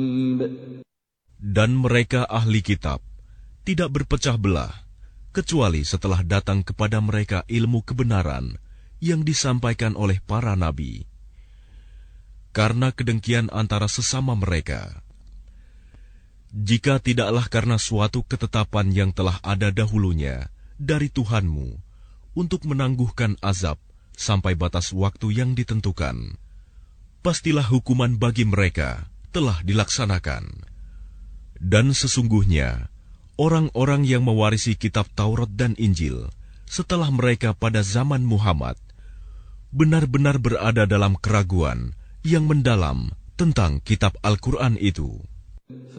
Dan mereka ahli kitab tidak berpecah belah, kecuali setelah datang kepada mereka ilmu kebenaran yang disampaikan oleh para nabi. Karena kedengkian antara sesama mereka, jika tidaklah karena suatu ketetapan yang telah ada dahulunya dari Tuhanmu untuk menangguhkan azab sampai batas waktu yang ditentukan, pastilah hukuman bagi mereka telah dilaksanakan. Dan sesungguhnya, orang-orang yang mewarisi kitab Taurat dan Injil setelah mereka pada zaman Muhammad benar-benar berada dalam keraguan yang mendalam tentang kitab Al-Quran itu.